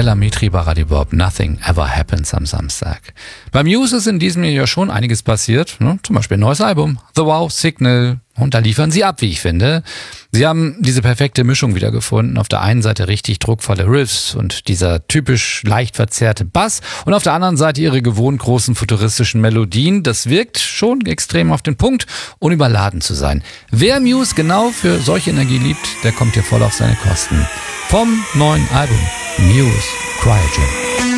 Bella Mitri bei Radio Bob. Nothing Ever Happens am Samstag. Bei Muse ist in diesem Jahr ja schon einiges passiert. Ne? Zum Beispiel ein neues Album, The Wow, Signal. Und da liefern sie ab, wie ich finde. Sie haben diese perfekte Mischung wieder gefunden. Auf der einen Seite richtig druckvolle Riffs und dieser typisch leicht verzerrte Bass. Und auf der anderen Seite ihre gewohnt großen futuristischen Melodien. Das wirkt schon extrem auf den Punkt, ohne überladen zu sein. Wer Muse genau für solche Energie liebt, der kommt hier voll auf seine Kosten. Vom neuen Album Muse Cryogen.